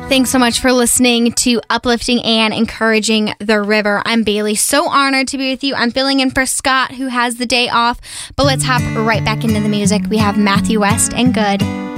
Thanks so much for listening to Uplifting and Encouraging the River. I'm Bailey. So honored to be with you. I'm filling in for Scott, who has the day off. But let's hop right back into the music. We have Matthew West and Good.